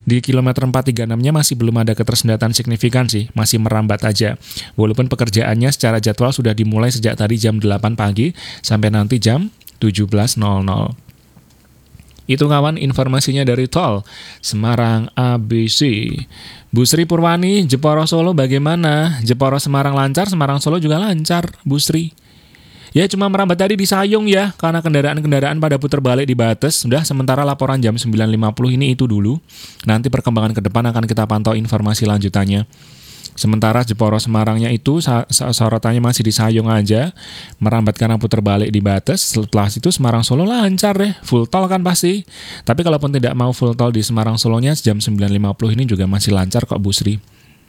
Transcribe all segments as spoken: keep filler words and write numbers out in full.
Di kilometer empat tiga enam-nya masih belum ada ketersendatan signifikan sih, masih merambat aja. Walaupun pekerjaannya secara jadwal sudah dimulai sejak tadi jam delapan pagi sampai nanti jam tujuh belas nol nol. Itu kawan informasinya dari tol Semarang A B C. Bu Sri Purwani, Jeporo Solo bagaimana? Jeporo Semarang lancar, Semarang Solo juga lancar, Bu Sri. Ya cuma merambat tadi di Sayung ya, karena kendaraan-kendaraan pada putar balik di Bates. Sudah sementara laporan jam sembilan lima puluh ini itu dulu. Nanti perkembangan ke depan akan kita pantau informasi lanjutannya. Sementara Jeporo Semarangnya itu sorotannya masih di Sayung aja, merambat karena putar balik di Bates. Setelah itu Semarang Solo lancar deh, full tol kan pasti. Tapi kalaupun tidak mau full tol di Semarang Solonya jam sembilan lima puluh ini juga masih lancar kok Bu Sri.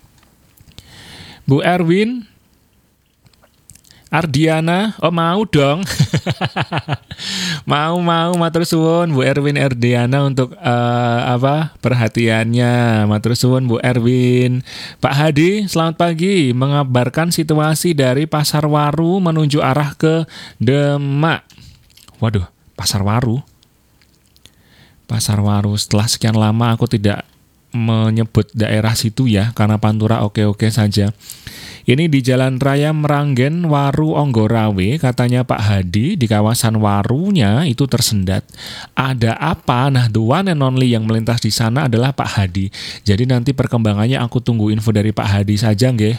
Bu Erwin Ardiana, oh mau dong. mau mau matur suwun Bu Erwin Ardiana untuk uh, apa perhatiannya. Matur suwun Bu Erwin. Pak Hadi, selamat pagi. Mengabarkan situasi dari Pasar Waru menuju arah ke Demak. Waduh, Pasar Waru. Pasar Waru, setelah sekian lama aku tidak menyebut daerah situ ya, karena Pantura oke-oke saja. Ini di Jalan Raya Meranggen, Waru Onggorawe, katanya Pak Hadi, di kawasan Warunya itu tersendat. Ada apa? Nah, the one and only yang melintas di sana adalah Pak Hadi. Jadi nanti perkembangannya aku tunggu info dari Pak Hadi saja, nggih.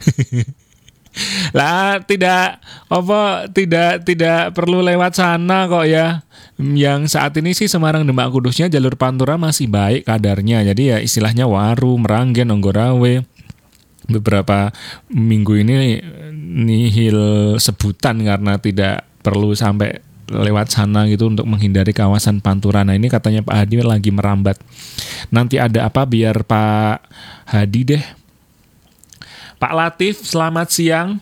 Lah, tidak apa tidak tidak perlu lewat sana kok ya. Yang saat ini sih Semarang Demak Kudusnya jalur Pantura masih baik kadarnya. Jadi ya istilahnya Waru, Meranggen, Onggorawe. Beberapa minggu ini nihil sebutan karena tidak perlu sampai lewat sana gitu untuk menghindari kawasan Pantura. Nah ini katanya Pak Hadi lagi merambat. Nanti ada apa biar Pak Hadi deh. Pak Latif, selamat siang.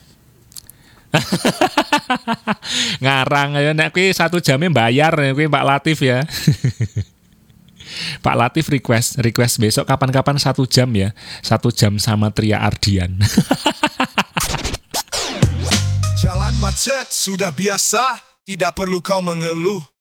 Ngarang ya, nek kuwi satu jamnya bayar ya kuwi Pak Latif ya. Pak Latif request, request besok kapan-kapan satu jam ya, satu jam sama Tria Ardian. Jalan macet sudah biasa, tidak perlu kau mengeluh.